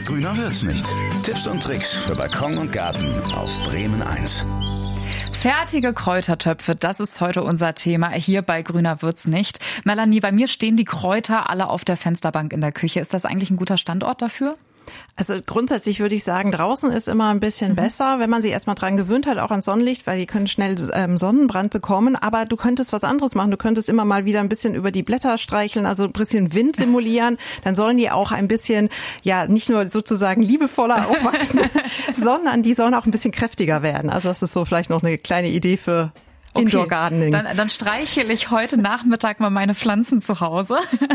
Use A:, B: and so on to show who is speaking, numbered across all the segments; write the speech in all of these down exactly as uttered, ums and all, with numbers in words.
A: Grüner wird's nicht. Tipps und Tricks für Balkon und Garten auf Bremen eins.
B: Fertige Kräutertöpfe, das ist heute unser Thema hier bei Grüner wird's nicht. Melanie, bei mir stehen die Kräuter alle auf der Fensterbank in der Küche. Ist das eigentlich ein guter Standort dafür?
C: Also grundsätzlich würde ich sagen, draußen ist immer ein bisschen mhm. besser, wenn man sich erstmal dran gewöhnt hat, auch an Sonnenlicht, weil die können schnell ähm, Sonnenbrand bekommen. Aber du könntest was anderes machen. Du könntest immer mal wieder ein bisschen über die Blätter streicheln, also ein bisschen Wind simulieren. Dann sollen die auch ein bisschen, ja, nicht nur sozusagen liebevoller aufwachsen, sondern die sollen auch ein bisschen kräftiger werden. Also das ist so vielleicht noch eine kleine Idee für
B: Okay,
C: Indoor Gardening.
B: Dann, dann streichel ich heute Nachmittag mal meine Pflanzen zu Hause.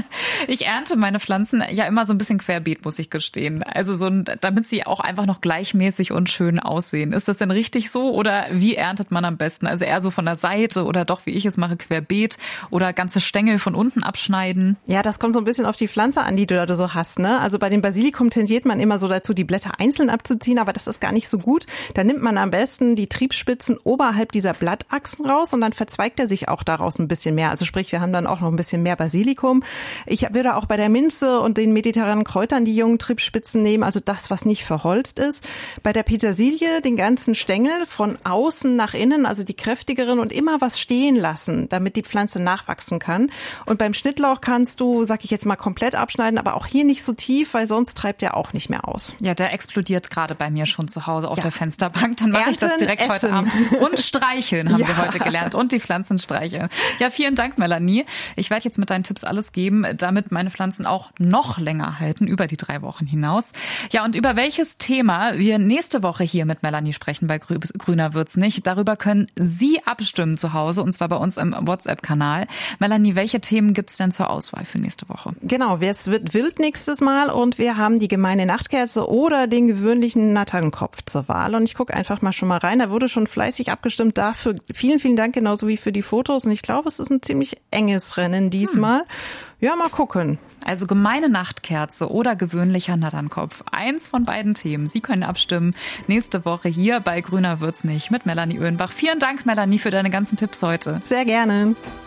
B: Ich ernte meine Pflanzen ja immer so ein bisschen querbeet, muss ich gestehen. Also so, damit sie auch einfach noch gleichmäßig und schön aussehen. Ist das denn richtig so oder wie erntet man am besten? Also eher so von der Seite oder doch, wie ich es mache, querbeet oder ganze Stängel von unten abschneiden?
C: Ja, das kommt so ein bisschen auf die Pflanze an, die du da so hast, ne? Also bei dem Basilikum tendiert man immer so dazu, die Blätter einzeln abzuziehen, aber das ist gar nicht so gut. Da nimmt man am besten die Triebspitzen oberhalb dieser Blattachsen raus und dann verzweigt er sich auch daraus ein bisschen mehr. Also sprich, wir haben dann auch noch ein bisschen mehr Basilikum. Ich würde auch bei der Minze und den mediterranen Kräutern die jungen Triebspitzen nehmen, also das, was nicht verholzt ist. Bei der Petersilie den ganzen Stängel von außen nach innen, also die kräftigeren und immer was stehen lassen, damit die Pflanze nachwachsen kann. Und beim Schnittlauch kannst du, sag ich jetzt mal, komplett abschneiden, aber auch hier nicht so tief, weil sonst treibt der auch nicht mehr aus.
B: Ja, der explodiert gerade bei mir schon zu Hause auf ja. der Fensterbank. Dann mache
C: Ernten,
B: ich das direkt
C: essen.
B: heute Abend. Und streicheln haben ja. wir heute gelernt und die Pflanzen streicheln. Ja, vielen Dank, Melanie. Ich werde jetzt mit deinen Tipps alles geben, damit meine Pflanzen auch noch länger halten, über die drei Wochen hinaus. Ja, und über welches Thema wir nächste Woche hier mit Melanie sprechen bei Grüner wird's nicht, darüber können Sie abstimmen zu Hause, und zwar bei uns im WhatsApp-Kanal. Melanie, welche Themen gibt's denn zur Auswahl für nächste Woche?
C: Genau, es wird wild nächstes Mal und wir haben die gemeine Nachtkerze oder den gewöhnlichen Natternkopf zur Wahl. Und ich gucke einfach mal schon mal rein. Da wurde schon fleißig abgestimmt. Dafür vielen, vielen Dank, genauso wie für die Fotos. Und ich glaube, es ist ein ziemlich enges Rennen diesmal. Hm. Ja, mal gucken.
B: Also gemeine Nachtkerze oder gewöhnlicher Natternkopf. Eins von beiden Themen. Sie können abstimmen. Nächste Woche hier bei Grüner wird's nicht mit Melanie Oehenbach. Vielen Dank, Melanie, für deine ganzen Tipps heute.
C: Sehr gerne.